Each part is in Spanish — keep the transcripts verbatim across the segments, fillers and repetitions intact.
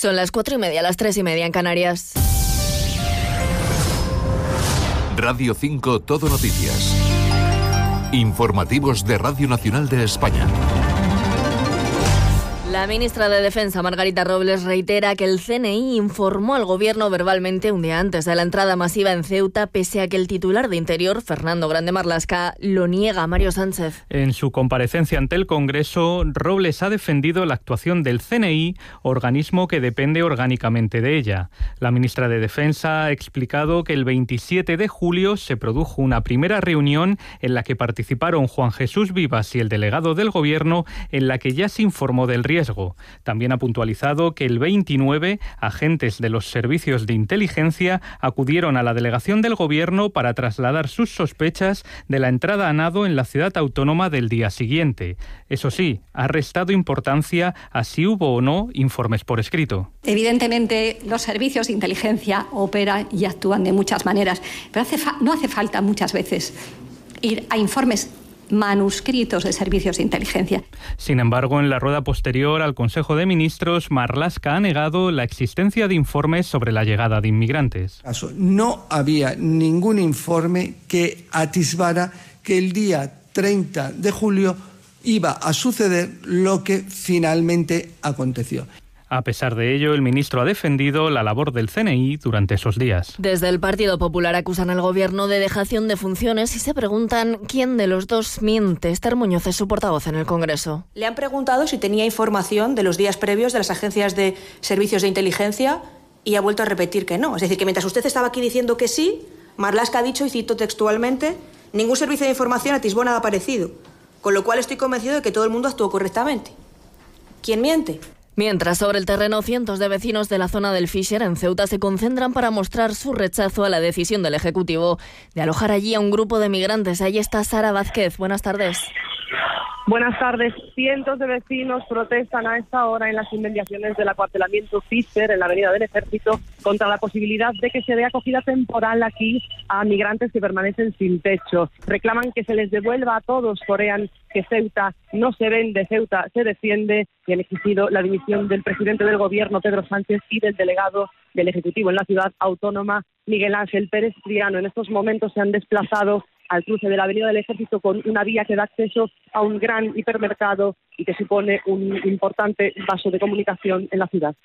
Son las cuatro y media, las tres y media en Canarias. Radio cinco Todo Noticias. Informativos de Radio Nacional de España. La ministra de Defensa, Margarita Robles, reitera que el C N I informó al Gobierno verbalmente un día antes de la entrada masiva en Ceuta, pese a que el titular de Interior, Fernando Grande Marlaska, lo niega. Mario Sánchez. En su comparecencia ante el Congreso, Robles ha defendido la actuación del C N I, organismo que depende orgánicamente de ella. La ministra de Defensa ha explicado que el veintisiete de julio se produjo una primera reunión en la que participaron Juan Jesús Vivas y el delegado del Gobierno, en la que ya se informó del riesgo. También ha puntualizado que el veintinueve agentes de los servicios de inteligencia acudieron a la delegación del Gobierno para trasladar sus sospechas de la entrada a nado en la ciudad autónoma del día siguiente. Eso sí, ha restado importancia a si hubo o no informes por escrito. Evidentemente, los servicios de inteligencia operan y actúan de muchas maneras, pero hace fa- no hace falta muchas veces ir a informes manuscritos de servicios de inteligencia. Sin embargo, en la rueda posterior al Consejo de Ministros, Marlaska ha negado la existencia de informes sobre la llegada de inmigrantes. No había ningún informe que atisbara que el día treinta de julio iba a suceder lo que finalmente aconteció. A pesar de ello, el ministro ha defendido la labor del C N I durante esos días. Desde el Partido Popular acusan al Gobierno de dejación de funciones y se preguntan quién de los dos miente. Esther Muñoz es su portavoz en el Congreso. Le han preguntado si tenía información de los días previos de las agencias de servicios de inteligencia y ha vuelto a repetir que no. Es decir, que mientras usted estaba aquí diciendo que sí, Marlaska ha dicho, y cito textualmente, ningún servicio de información atisbó nada parecido. Con lo cual estoy convencido de que todo el mundo actuó correctamente. ¿Quién miente? Mientras, sobre el terreno, cientos de vecinos de la zona del Fisher en Ceuta se concentran para mostrar su rechazo a la decisión del Ejecutivo de alojar allí a un grupo de migrantes. Ahí está Sara Vázquez. Buenas tardes. Buenas tardes. Cientos de vecinos protestan a esta hora en las inmediaciones del acuartelamiento Fisher en la Avenida del Ejército contra la posibilidad de que se dé acogida temporal aquí a migrantes que permanecen sin techo. Reclaman que se les devuelva a todos, corean que Ceuta no se vende, Ceuta se defiende, y han exigido la dimisión del presidente del Gobierno, Pedro Sánchez, y del delegado del Ejecutivo en la ciudad autónoma, Miguel Ángel Pérez Triano. En estos momentos se han desplazado al cruce de la Avenida del Ejército con una vía que da acceso a un gran hipermercado y que supone un importante vaso de comunicación en la ciudad.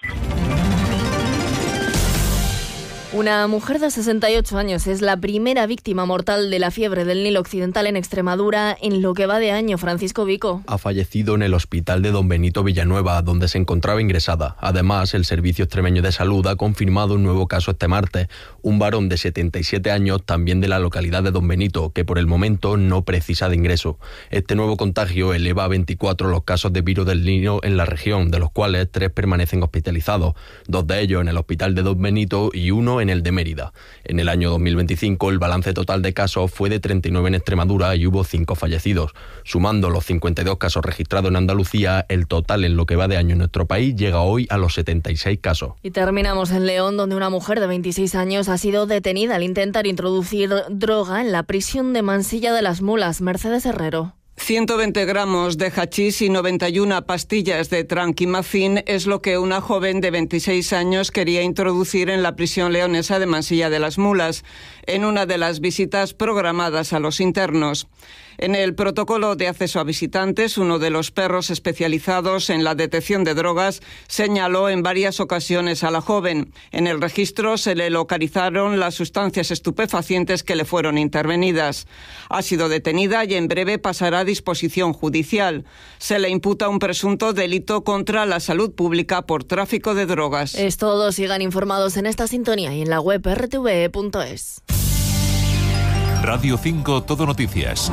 Una mujer de sesenta y ocho años es la primera víctima mortal de la fiebre del Nilo Occidental en Extremadura en lo que va de año. Francisco Vico. Ha fallecido en el hospital de Don Benito Villanueva, donde se encontraba ingresada. Además, el Servicio Extremeño de Salud ha confirmado un nuevo caso este martes. Un varón de setenta y siete años, también de la localidad de Don Benito, que por el momento no precisa de ingreso. Este nuevo contagio eleva a veinticuatro los casos de virus del Nilo en la región, de los cuales tres permanecen hospitalizados. Dos de ellos en el hospital de Don Benito y uno en el de Mérida. En el año dos mil veinticinco, el balance total de casos fue de treinta y nueve en Extremadura y hubo cinco fallecidos. Sumando los cincuenta y dos casos registrados en Andalucía, el total en lo que va de año en nuestro país llega hoy a los setenta y seis casos. Y terminamos en León, donde una mujer de veintiséis años ha sido detenida al intentar introducir droga en la prisión de Mansilla de las Mulas. Mercedes Herrero. ciento veinte gramos de hachís y noventa y una pastillas de tranquimacin es lo que una joven de veintiséis años quería introducir en la prisión leonesa de Mansilla de las Mulas, en una de las visitas programadas a los internos. En el protocolo de acceso a visitantes, uno de los perros especializados en la detección de drogas señaló en varias ocasiones a la joven. En el registro se le localizaron las sustancias estupefacientes que le fueron intervenidas. Ha sido detenida y en breve pasará a disposición judicial. Se le imputa un presunto delito contra la salud pública por tráfico de drogas. Es todo. Sigan informados en esta sintonía y en la web erre te ve punto es. Radio cinco Todo Noticias.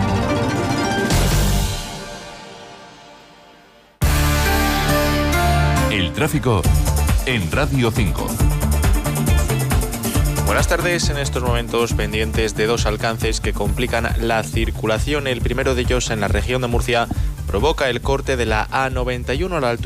El tráfico en Radio cinco. Buenas tardes. En estos momentos pendientes de dos alcances que complican la circulación. El primero de ellos en la región de Murcia provoca el corte de la A noventa y uno a la altura